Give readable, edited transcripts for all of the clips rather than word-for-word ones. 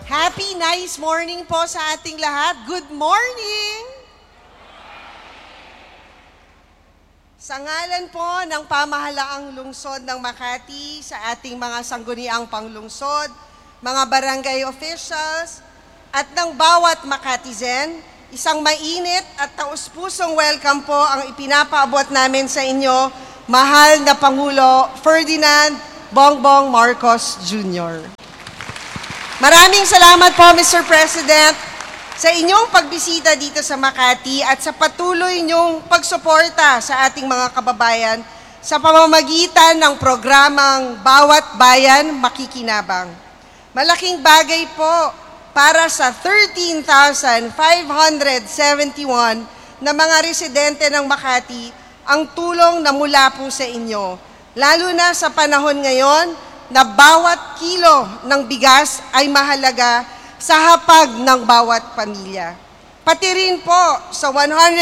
Happy nice morning po sa ating lahat. Good morning! Sa ngalan po ng pamahalaang lungsod ng Makati, sa ating mga sangguniang panglungsod, mga barangay officials, at ng bawat Makatizen, isang mainit at taus-pusong welcome po ang ipinapaabot namin sa inyo, mahal na Pangulo Ferdinand Bongbong Marcos Jr. Maraming salamat po, Mr. President, sa inyong pagbisita dito sa Makati at sa patuloy niyong pagsuporta sa ating mga kababayan sa pamamagitan ng programang Bawat Bayan Makikinabang. Malaking bagay po para sa 13,571 na mga residente ng Makati ang tulong na mula po sa inyo, lalo na sa panahon ngayon na bawat kilo ng bigas ay mahalaga sa hapag ng bawat pamilya. Pati rin po sa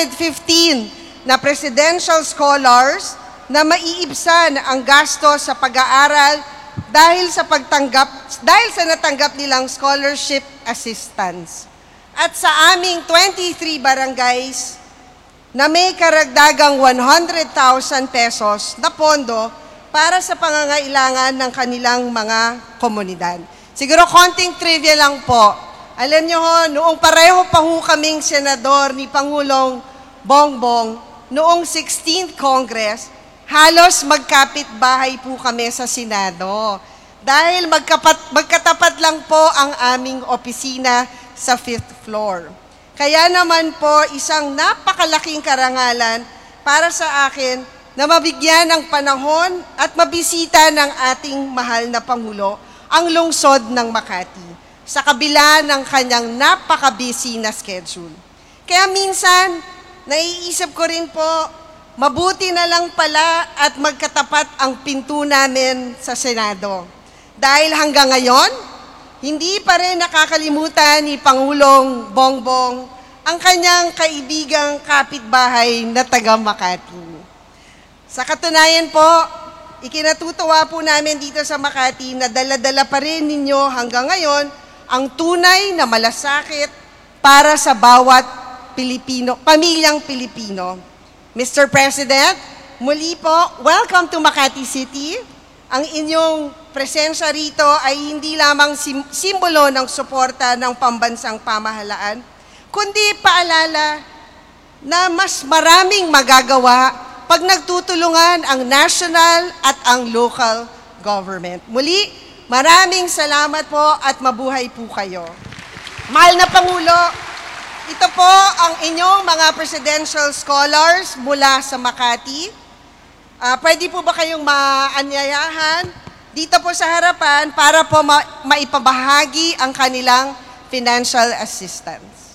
115 na presidential scholars na maiibsan ang gasto sa pag-aaral dahil sa natanggap nilang scholarship assistance. At sa aming 23 barangays na may karagdagang 100,000 pesos na pondo para sa pangangailangan ng kanilang mga komunidad. Siguro konting trivia lang po. Alam niyo ho, noong pareho pa ho kaming senador ni Pangulong Bongbong, noong 16th Congress, halos magkapit-bahay po kami sa Senado. Dahil magkatapat lang po ang aming opisina sa 5th floor. Kaya naman po, isang napakalaking karangalan para sa akin na mabigyan ng panahon at mabisita ng ating mahal na Pangulo ang lungsod ng Makati sa kabila ng kanyang napaka-busy na schedule. Kaya minsan, naiisip ko rin po, mabuti na lang pala at magkatapat ang pinto namin sa Senado. Dahil hanggang ngayon, hindi pa rin nakakalimutan ni Pangulong Bongbong ang kanyang kaibigang kapitbahay na taga Makati. Sa katunayan po, ikinatutuwa po namin dito sa Makati na dala-dala pa rin ninyo hanggang ngayon ang tunay na malasakit para sa bawat pamilyang Pilipino. Mr. President, muli po, welcome to Makati City. Ang inyong presensya rito ay hindi lamang simbolo ng suporta ng pambansang pamahalaan, kundi paalala na mas maraming magagawa pag nagtutulungan ang national at ang local government. Muli, maraming salamat po at mabuhay po kayo. Mahal na Pangulo, ito po ang inyong mga presidential scholars mula sa Makati. Pwede po ba kayong maanyayahan dito po sa harapan para po maipabahagi ang kanilang financial assistance?